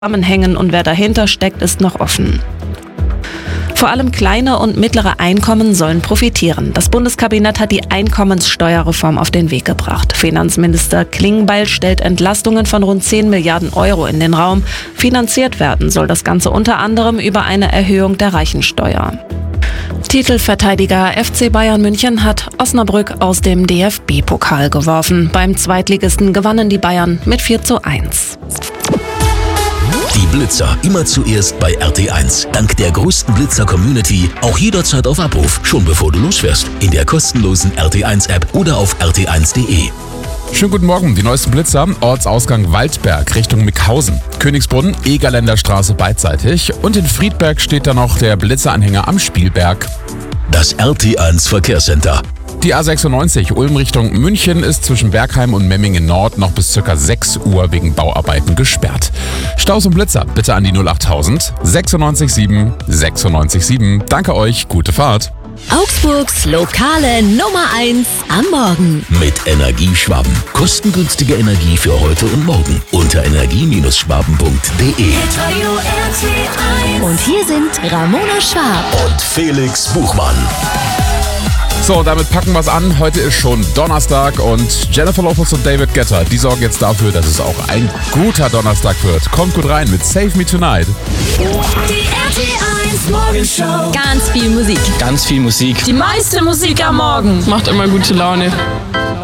zusammenhängen und wer dahinter steckt, ist noch offen. Vor allem kleine und mittlere Einkommen sollen profitieren. Das Bundeskabinett hat die Einkommenssteuerreform auf den Weg gebracht. Finanzminister Klingbeil stellt Entlastungen von rund 10 Milliarden Euro in den Raum. Finanziert werden soll das Ganze unter anderem über eine Erhöhung der Reichensteuer. Titelverteidiger FC Bayern München hat Osnabrück aus dem DFB-Pokal geworfen. Beim Zweitligisten gewannen die Bayern mit 4:1. Die Blitzer immer zuerst bei RT1. Dank der größten Blitzer-Community auch jederzeit auf Abruf, schon bevor du losfährst. In der kostenlosen RT1-App oder auf rt1.de. Schönen guten Morgen, die neuesten Blitzer, Ortsausgang Waldberg Richtung Mickhausen, Königsbrunn, Egerländer Straße beidseitig und in Friedberg steht da noch der Blitzeranhänger am Spielberg. Das RT1 Verkehrscenter. Die A96 Ulm Richtung München ist zwischen Bergheim und Memmingen Nord noch bis ca. 6 Uhr wegen Bauarbeiten gesperrt. Staus und Blitzer bitte an die 08000 967 967. Danke euch, gute Fahrt. Augsburgs lokale Nummer 1 am Morgen. Mit Energieschwaben. Kostengünstige Energie für heute und morgen. Unter energie-schwaben.de. Und hier sind Ramona Schwab und Felix Buchmann. So, und damit packen wir es an. Heute ist schon Donnerstag und Jennifer Lopez und David Guetta, die sorgen jetzt dafür, dass es auch ein guter Donnerstag wird. Kommt gut rein mit Save Me Tonight. Die RT1 Morgenshow. Ganz viel Musik. Ganz viel Musik. Die meiste Musik am Morgen. Macht immer gute Laune.